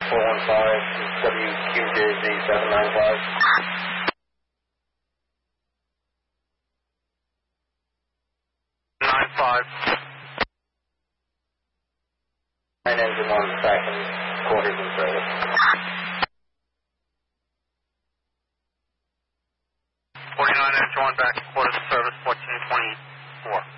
415 WQJZ 795. 95. 9 engine 1 second, quarters in service. 49 engine 1 back in quarters in service, 1424.